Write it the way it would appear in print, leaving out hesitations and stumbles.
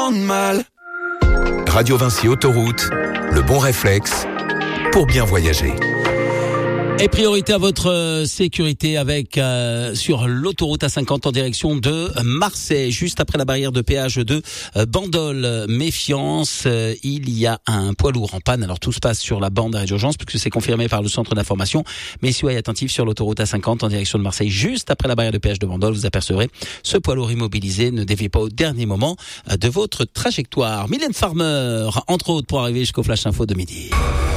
sente mal. Radio Vinci Autoroute, le bon réflexe pour bien voyager. Et priorité à votre sécurité avec sur l'autoroute A50 en direction de Marseille, juste après la barrière de péage de Bandol. Méfiance, il y a un poids lourd en panne. Alors tout se passe sur la bande d'arrêt d'urgence puisque c'est confirmé par le centre d'information. Mais soyez attentifs sur l'autoroute A50 en direction de Marseille, juste après la barrière de péage de Bandol. Vous apercevrez ce poids lourd immobilisé. Ne déviez pas au dernier moment de votre trajectoire. Mylène Farmer, entre autres, pour arriver jusqu'au Flash Info de midi.